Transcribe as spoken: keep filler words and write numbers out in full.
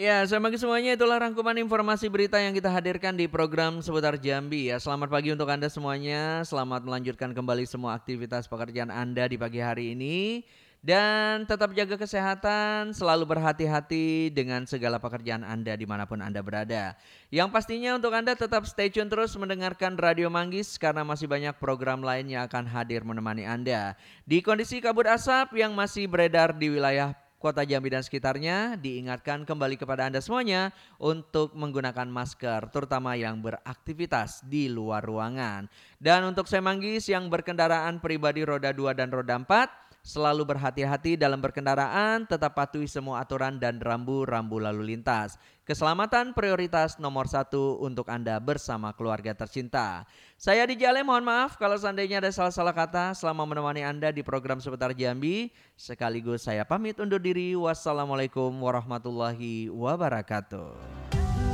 Ya, selamat pagi semuanya. Itulah rangkuman informasi berita yang kita hadirkan di program Seputar Jambi ya. Selamat pagi untuk Anda semuanya. Selamat melanjutkan kembali semua aktivitas pekerjaan Anda di pagi hari ini. Dan tetap jaga kesehatan, selalu berhati-hati dengan segala pekerjaan Anda dimanapun Anda berada. Yang pastinya untuk Anda tetap stay tune terus mendengarkan Radio Manggis karena masih banyak program lain yang akan hadir menemani Anda. Di kondisi kabut asap yang masih beredar di wilayah Kota Jambi dan sekitarnya, diingatkan kembali kepada Anda semuanya untuk menggunakan masker, terutama yang beraktivitas di luar ruangan. Dan untuk saya Manggis yang berkendaraan pribadi roda dua dan roda empat, selalu berhati-hati dalam berkendaraan, tetap patuhi semua aturan dan rambu-rambu lalu lintas. Keselamatan prioritas nomor satu untuk Anda bersama keluarga tercinta. Saya di Jale, mohon maaf kalau seandainya ada salah-salah kata selama menemani Anda di program Seputar Jambi. Sekaligus saya pamit undur diri. Wassalamualaikum warahmatullahi wabarakatuh.